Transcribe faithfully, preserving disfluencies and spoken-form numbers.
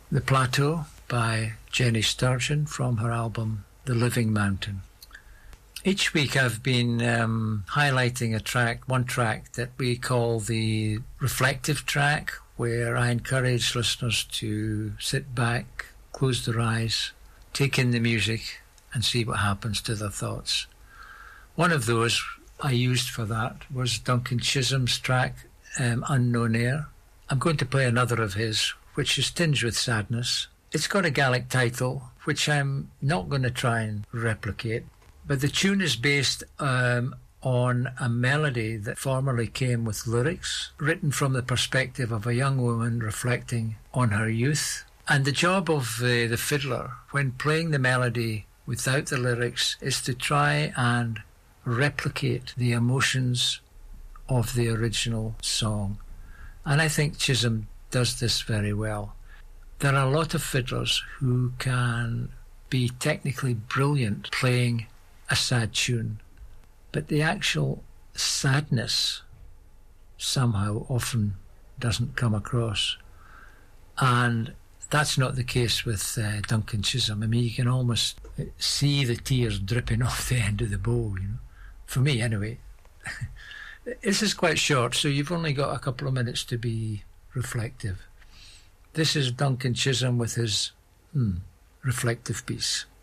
The Plateau by Jenny Sturgeon from her album The Living Mountain. Each week I've been um, highlighting a track, one track that we call the reflective track, where I encourage listeners to sit back, close their eyes, take in the music and see what happens to their thoughts. One of those I used for that was Duncan Chisholm's track, um, Unknown Air. I'm going to play another of his, which is tinged with sadness. It's got a Gaelic title, which I'm not going to try and replicate, but the tune is based um, on a melody that formerly came with lyrics, written from the perspective of a young woman reflecting on her youth. And the job of uh, the fiddler, when playing the melody without the lyrics, is to try and replicate the emotions of the original song. And I think Chisholm does this very well. There are a lot of fiddlers who can be technically brilliant playing a sad tune, but the actual sadness somehow often doesn't come across. And that's not the case with uh, Duncan Chisholm. I mean, you can almost see the tears dripping off the end of the bow, you know. For me, anyway. This is quite short, so you've only got a couple of minutes to be reflective. This is Duncan Chisholm with his hmm, reflective piece.